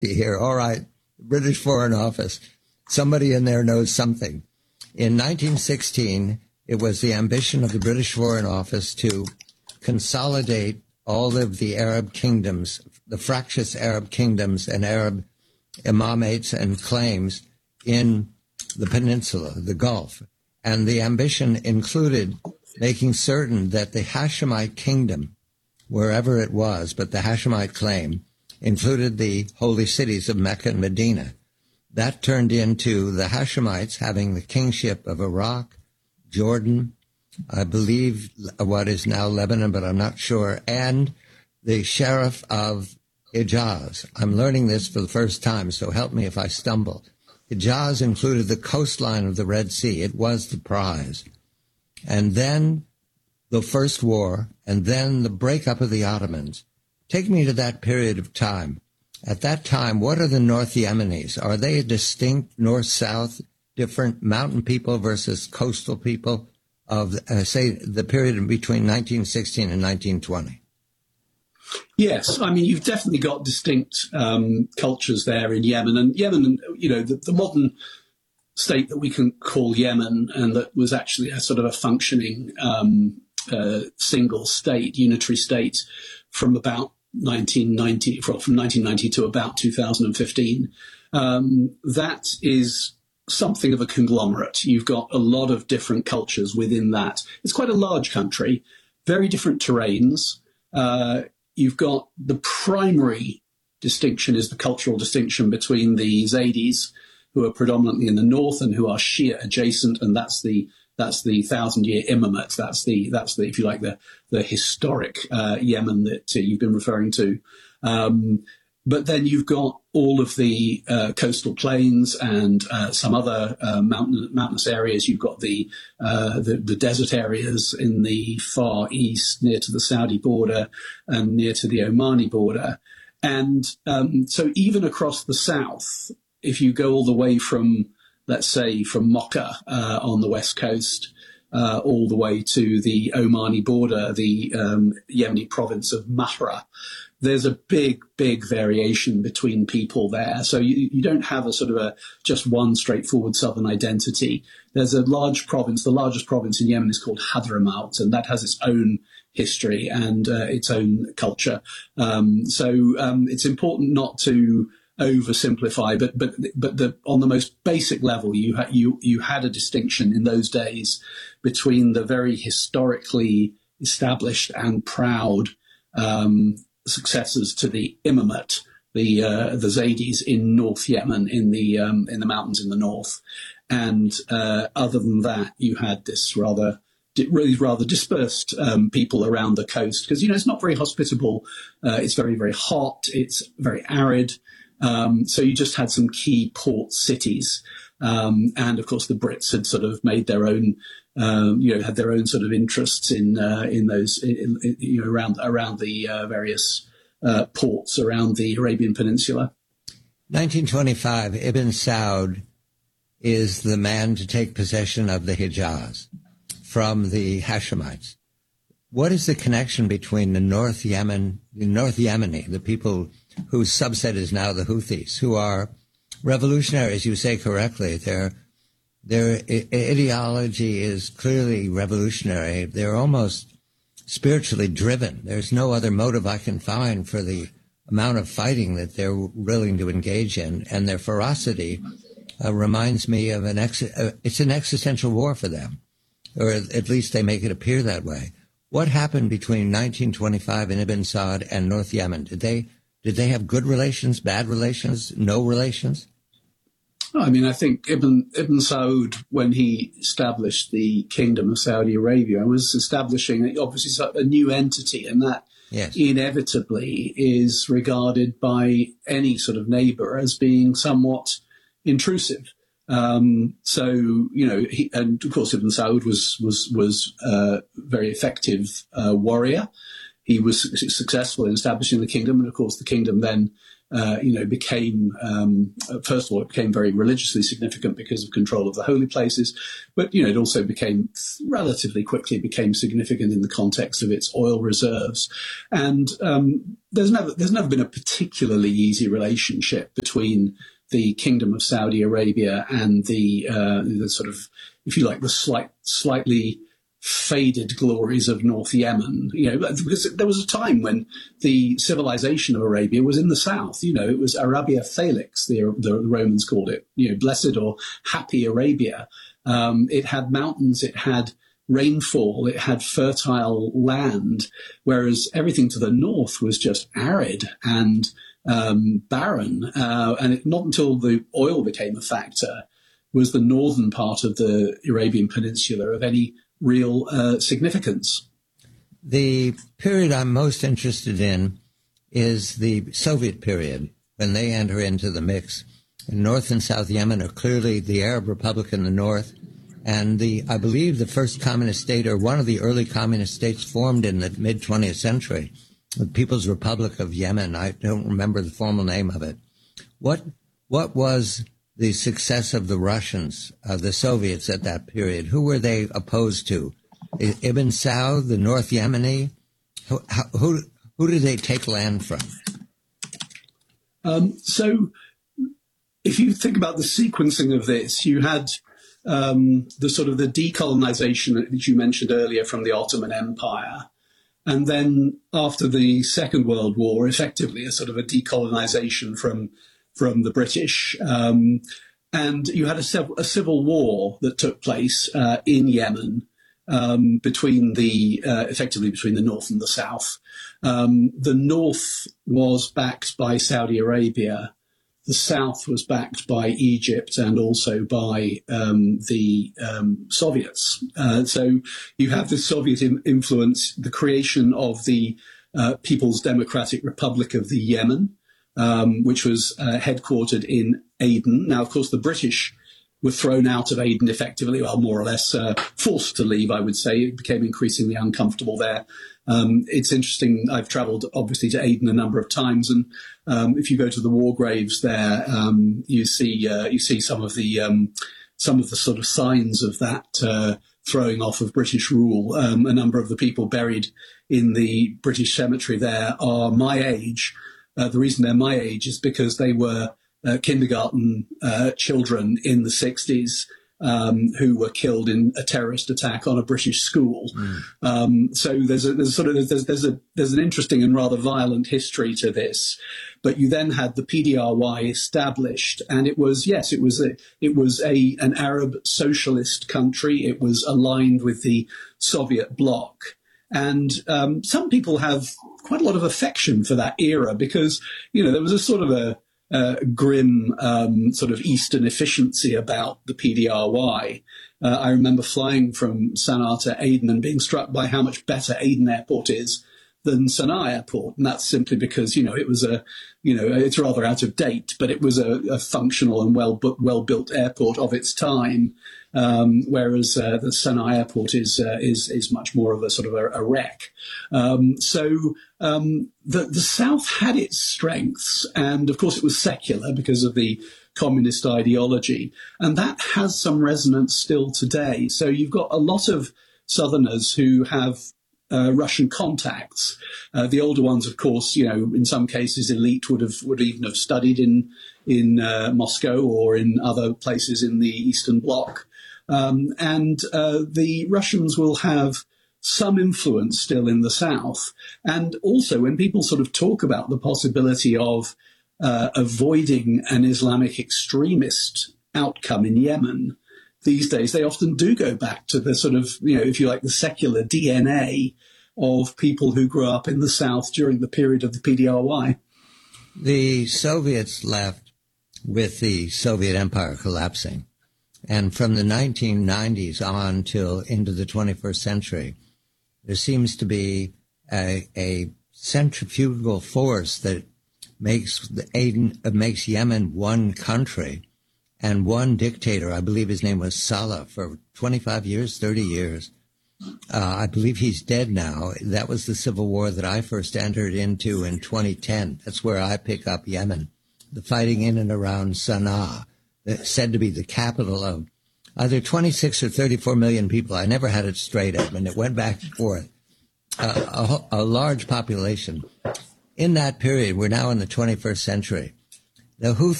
here. All right, British Foreign Office. Somebody in there knows something. In 1916, it was the ambition of the British Foreign Office to consolidate all of the Arab kingdoms, the fractious Arab kingdoms and Arab imamates and claims in the peninsula, the Gulf. And the ambition included making certain that the Hashemite kingdom, wherever it was, but the Hashemite claim, included the holy cities of Mecca and Medina. That turned into the Hashemites having the kingship of Iraq, Jordan, I believe what is now Lebanon, but I'm not sure, and the Sheriff of Hijaz. I'm learning this for the first time, so help me if I stumble. Hijaz included the coastline of the Red Sea. It was the prize. And then the First War, and then the breakup of the Ottomans. Take me to that period of time. At that time, what are the North Yemenis? Are they a distinct north-south, different mountain people versus coastal people of, say, the period between 1916 and 1920? Yes, I mean, you've definitely got distinct cultures there in Yemen. And Yemen, you know, the modern state that we can call Yemen, and that was actually a sort of a functioning single state, unitary state, from about 1990, from 1990 to about 2015. That is something of a conglomerate. You've got a lot of different cultures within that. It's quite a large country, very different terrains. You've got the primary distinction is the cultural distinction between the Zaydis, who are predominantly in the north and who are Shia adjacent, and that's the 1,000-year imamate. That's the if you like the historic Yemen that you've been referring to. But then you've got all of the coastal plains and some other mountainous areas. You've got the desert areas in the far east, near to the Saudi border and near to the Omani border. And so even across the south, if you go all the way from, let's say, from Mocha on the west coast, all the way to the Omani border, the Yemeni province of Mahra, there's a big variation between people there. So you don't have a sort of just one straightforward southern identity. There's a large province. The largest province in Yemen is called Hadramaut, and that has its own history and its own culture. So it's important not to oversimplify, but on the most basic level, you had a distinction in those days between the very historically established and proud successors to the imamate, the Zaydis in North Yemen, in the mountains in the north, and other than that, you had this rather dispersed people around the coast, because it's not very hospitable. It's very, very hot. It's very arid. So you just had some key port cities, and of course the Brits had sort of made their own. Had their own sort of interests in those, around the various ports around the Arabian Peninsula. 1925, Ibn Saud is the man to take possession of the Hijaz from the Hashemites. What is the connection between the North Yemeni, the people whose subset is now the Houthis, who are revolutionary, as you say correctly? Their ideology is clearly revolutionary. They're almost spiritually driven. There's no other motive I can find for the amount of fighting that they're willing to engage in. And their ferocity reminds me of it's an existential war for them, or at least they make it appear that way. What happened between 1925 and Ibn Saud and North Yemen? Did they have good relations, bad relations, no relations? I mean, I think Ibn Saud, when he established the Kingdom of Saudi Arabia, was establishing obviously a new entity, and that inevitably is regarded by any sort of neighbour as being somewhat intrusive. And of course, Ibn Saud was a very effective warrior. He was successful in establishing the kingdom, and of course, the kingdom then became, first of all, it became very religiously significant because of control of the holy places, but, it also relatively quickly became significant in the context of its oil reserves. And there's never been a particularly easy relationship between the Kingdom of Saudi Arabia and the sort of, if you like, the slightly faded glories of North Yemen, because there was a time when the civilization of Arabia was in the south. It was Arabia Felix, the Romans called it, blessed or happy Arabia. It had mountains, it had rainfall, it had fertile land, whereas everything to the north was just arid and barren. And not until the oil became a factor was the northern part of the Arabian Peninsula of any real significance. The period I'm most interested in is the Soviet period, when they enter into the mix. And North and South Yemen are clearly the Arab Republic in the north, and I believe the first communist state, or one of the early communist states formed in the mid-20th century, the People's Republic of Yemen. I don't remember the formal name of it. What was the success of the Russians, the Soviets at that period? Who were they opposed to? Ibn Saud, the North Yemeni? Who did they take land from? So if you think about the sequencing of this, you had the sort of the decolonization that you mentioned earlier from the Ottoman Empire. And then after the Second World War, effectively a sort of a decolonization from the British. And you had a civil war that took place in Yemen effectively between the North and the South. The North was backed by Saudi Arabia. The South was backed by Egypt and also by the Soviets. So you have the Soviet influence, the creation of the People's Democratic Republic of the Yemen, which was headquartered in Aden. Now, of course, the British were thrown out of Aden effectively, well, more or less forced to leave, I would say. It became increasingly uncomfortable there. It's interesting. I've travelled, obviously, to Aden a number of times, and if you go to the war graves there, you see some of the sort of signs of that throwing off of British rule. A number of the people buried in the British cemetery there are my age. The reason they're my age is because they were kindergarten children in the 60s who were killed in a terrorist attack on a British school. So there's an interesting and rather violent history to this. But you then had the PDRY established, and it was an Arab socialist country. It was aligned with the Soviet bloc. And some people have quite a lot of affection for that era because, there was a sort of a grim sort of Eastern efficiency about the PDRY. I remember flying from Sana'a to Aden and being struck by how much better Aden Airport is than Sana'a Airport. And that's simply because, it was it's rather out of date, but it was a functional and well-built airport of its time. Whereas the Sana'a Airport is much more of a sort of a wreck. So the South had its strengths, and of course it was secular because of the communist ideology, and that has some resonance still today. So you've got a lot of Southerners who have Russian contacts. The older ones, of course, in some cases, elite would even have studied in Moscow or in other places in the Eastern Bloc. And the Russians will have some influence still in the South. And also when people sort of talk about the possibility of avoiding an Islamic extremist outcome in Yemen, these days they often do go back to the sort of, if you like, the secular DNA of people who grew up in the South during the period of the PDRY. The Soviets left with the Soviet Empire collapsing. And from the 1990s on till into the 21st century, there seems to be a centrifugal force that makes Yemen one country and one dictator. I believe his name was Saleh for 25 years, 30 years. I believe he's dead now. That was the civil war that I first entered into in 2010. That's where I pick up Yemen. The fighting in and around Sana'a, said to be the capital of either 26 or 34 million people. I never had it straight, Edmund. It went back and forth. A large population. In that period, we're now in the 21st century. The Houthis